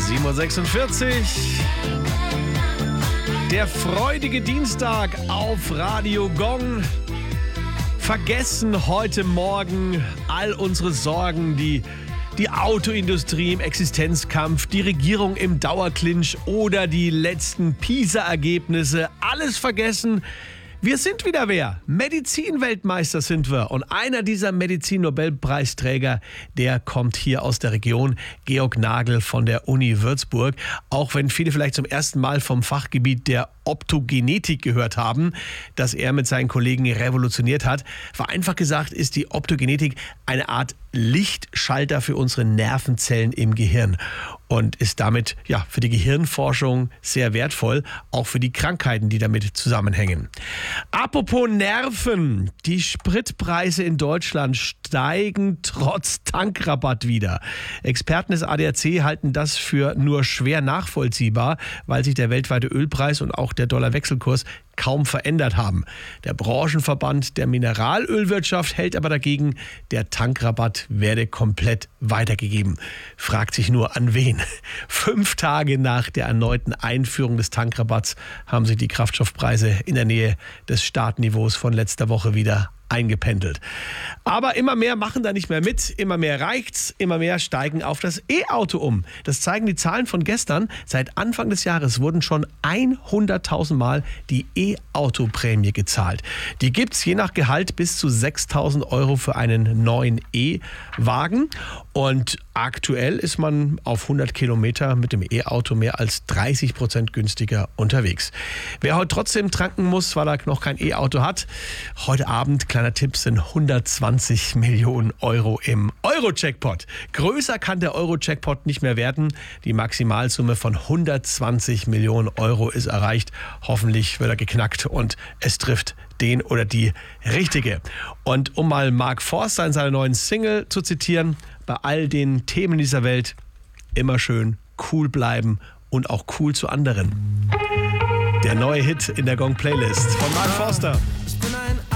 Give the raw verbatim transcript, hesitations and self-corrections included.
sieben Uhr sechsundvierzig. Der freudige Dienstag auf Radio Gong. Vergessen heute Morgen all unsere Sorgen, die, die Autoindustrie im Existenzkampf, die Regierung im Dauerclinch oder die letzten PISA-Ergebnisse. Alles vergessen. Wir sind wieder wer. Medizin-Weltmeister sind wir. Und einer dieser Medizin-Nobelpreisträger, der kommt hier aus der Region, Georg Nagel von der Uni Würzburg. Auch wenn viele vielleicht zum ersten Mal vom Fachgebiet der Optogenetik gehört haben, das er mit seinen Kollegen revolutioniert hat. Vereinfacht gesagt ist die Optogenetik eine Art Lichtschalter für unsere Nervenzellen im Gehirn und ist damit ja für die Gehirnforschung sehr wertvoll, auch für die Krankheiten, die damit zusammenhängen. Apropos Nerven, die Spritpreise in Deutschland steigen trotz Tankrabatt wieder. Experten des A D A C halten das für nur schwer nachvollziehbar, weil sich der weltweite Ölpreis und auch der Dollarwechselkurs kaum verändert haben. Der Branchenverband der Mineralölwirtschaft hält aber dagegen, der Tankrabatt werde komplett weitergegeben. Fragt sich nur an wen. Fünf Tage nach der erneuten Einführung des Tankrabatts haben sich die Kraftstoffpreise in der Nähe des Startniveaus von letzter Woche wieder eingependelt. Aber immer mehr machen da nicht mehr mit, immer mehr reicht's, immer mehr steigen auf das E-Auto um. Das zeigen die Zahlen von gestern. Seit Anfang des Jahres wurden schon hunderttausend Mal die E-Auto-Prämie gezahlt. Die gibt's je nach Gehalt bis zu sechstausend Euro für einen neuen E-Wagen. Und aktuell ist man auf hundert Kilometer mit dem E-Auto mehr als dreißig Prozent günstiger unterwegs. Wer heute trotzdem tanken muss, weil er noch kein E-Auto hat, heute Abend, kleiner Tipp, sind hundertzwanzig Millionen Euro im Euro-Jackpot. Größer kann der Euro-Jackpot nicht mehr werden. Die Maximalsumme von hundertzwanzig Millionen Euro ist erreicht. Hoffentlich wird er geknackt und es trifft den oder die Richtige. Und um mal Mark Forster in seiner neuen Single zu zitieren, bei all den Themen dieser Welt immer schön cool bleiben und auch cool zu anderen. Der neue Hit in der Gong-Playlist von Mark Forster.